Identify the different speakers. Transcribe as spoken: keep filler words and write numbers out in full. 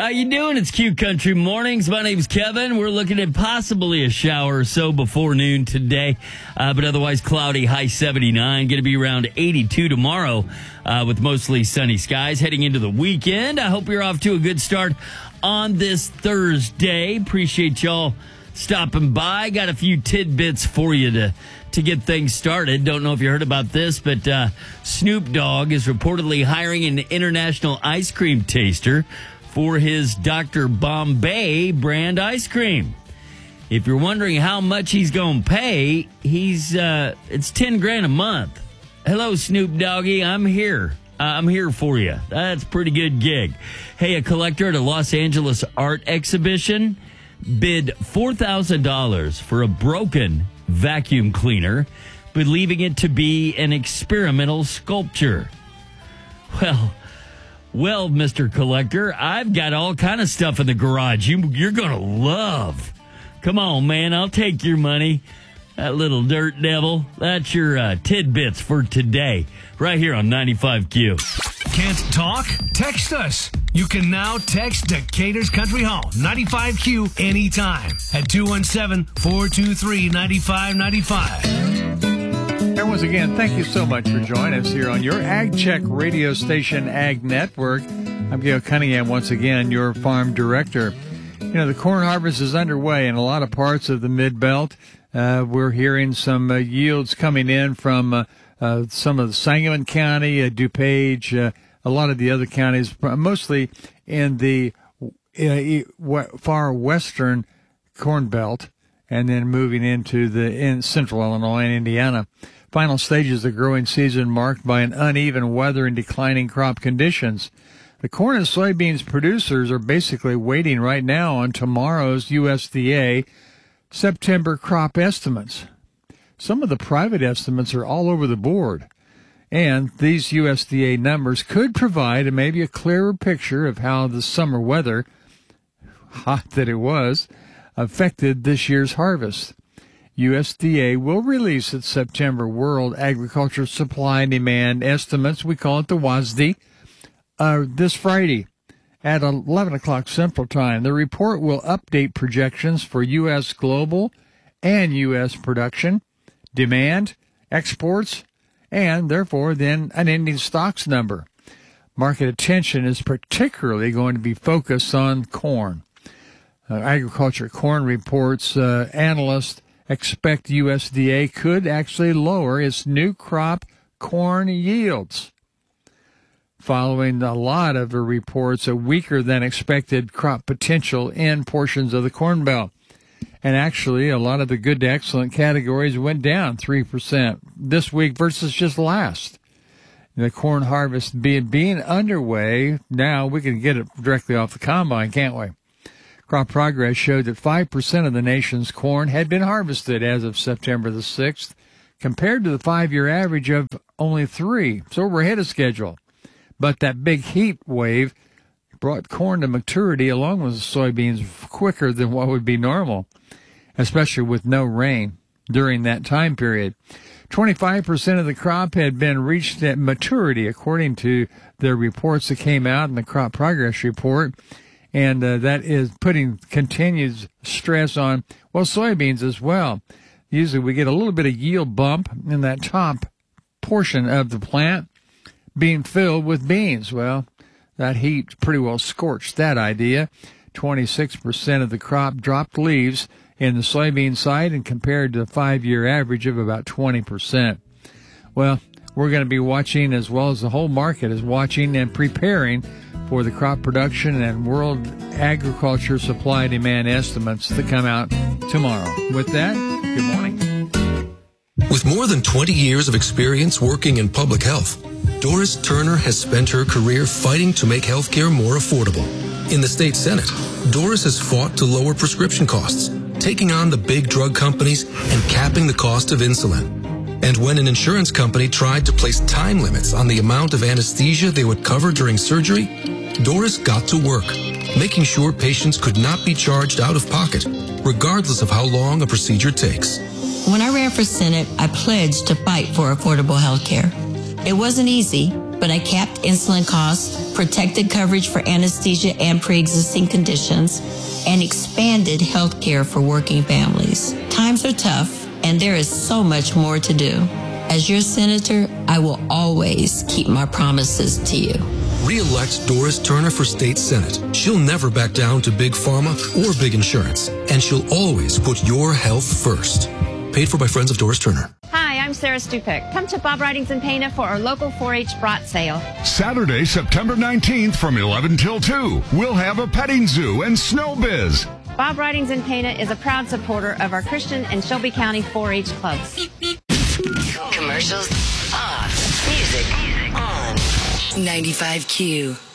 Speaker 1: How you doing? It's Q Country Mornings. My name's Kevin. We're looking at possibly a shower or so before noon today, uh, but otherwise cloudy, high seventy-nine. Going to be around eighty-two tomorrow uh, with mostly sunny skies. Heading into the weekend, I hope you're off to a good start on this Thursday. Appreciate y'all stopping by. Got a few tidbits for you to, to get things started. Don't know if you heard about this, but uh, Snoop Dogg is reportedly hiring an international ice cream taster for his Doctor Bombay brand ice cream. If you're wondering how much he's going to pay, he's uh, it's ten grand a month. Hello, Snoop Doggy. I'm here. Uh, I'm here for you. That's a pretty good gig. Hey, a collector at a Los Angeles art exhibition bid four thousand dollars for a broken vacuum cleaner, believing it to be an experimental sculpture. Well, Well, Mister Collector, I've got all kind of stuff in the garage you, you're going to love. Come on, man, I'll take your money. That little dirt devil. That's your uh, tidbits for today, right here on ninety-five Q.
Speaker 2: Can't talk? Text us. You can now text Decatur's Country Hall, ninety-five Q, anytime at two one seven, four two three, nine five nine five.
Speaker 3: And once again, thank you so much for joining us here on your Ag Check radio station, Ag Network. I'm Gail Cunningham, once again, your farm director. You know, the corn harvest is underway in a lot of parts of the Mid-Belt. Uh, we're hearing some uh, yields coming in from uh, uh, some of the Sangamon County, uh, DuPage, uh, a lot of the other counties, mostly in the uh, far western Corn Belt, and then moving into the in central Illinois and Indiana. Final stages of the growing season marked by an uneven weather and declining crop conditions. The corn and soybeans producers are basically waiting right now on tomorrow's U S D A September crop estimates. Some of the private estimates are all over the board, and these U S D A numbers could provide a, maybe a clearer picture of how the summer weather, hot that it was, affected this year's harvest. U S D A will release its September World Agriculture Supply and Demand estimates, we call it the W A S D, uh, this Friday at eleven o'clock Central Time. The report will update projections for U S global and U S production, demand, exports, and therefore then an ending stocks number. Market attention is particularly going to be focused on corn. Uh, Agriculture Corn reports uh, analysts expect U S D A could actually lower its new crop corn yields, following a lot of the reports of weaker than expected crop potential in portions of the Corn Belt. And actually, a lot of the good to excellent categories went down three percent this week versus just last. The corn harvest being, being underway, now we can get it directly off the combine, can't we? Crop Progress showed that five percent of the nation's corn had been harvested as of September the sixth, compared to the five-year average of only three. So we're ahead of schedule. But that big heat wave brought corn to maturity along with the soybeans quicker than what would be normal, especially with no rain during that time period. twenty-five percent of the crop had been reached at maturity, according to the reports that came out in the Crop Progress report. And uh, that is putting continued stress on, well, soybeans as well. Usually we get a little bit of yield bump in that top portion of the plant being filled with beans. Well, that heat pretty well scorched that idea. twenty-six percent of the crop dropped leaves in the soybean side, and compared to the five-year average of about twenty percent. Well, we're going to be watching, as well as the whole market is watching and preparing for the crop production and World Agriculture Supply Demand estimates that come out tomorrow. With that, good morning.
Speaker 4: With more than twenty years of experience working in public health, Doris Turner has spent her career fighting to make healthcare more affordable. In the state Senate, Doris has fought to lower prescription costs, taking on the big drug companies and capping the cost of insulin. And when an insurance company tried to place time limits on the amount of anesthesia they would cover during surgery, Doris got to work, making sure patients could not be charged out of pocket, regardless of how long a procedure takes.
Speaker 5: When I ran for Senate, I pledged to fight for affordable health care. It wasn't easy, but I capped insulin costs, protected coverage for anesthesia and pre-existing conditions, and expanded health care for working families. Times are tough, and there is so much more to do. As your senator, I will always keep my promises to you.
Speaker 4: Re-elect Doris Turner for State Senate. She'll never back down to big pharma or big insurance, and she'll always put your health first. Paid for by Friends of Doris Turner.
Speaker 6: Hi, I'm Sarah Stupik. Come to Bob Ridings in Pana for our local four H brat sale.
Speaker 7: Saturday, September nineteenth from eleven till two. We'll have a petting zoo and snow biz.
Speaker 6: Bob Ridings in Pana is a proud supporter of our Christian and Shelby County four H clubs.
Speaker 8: Commercials off. Music on. ninety-five Q.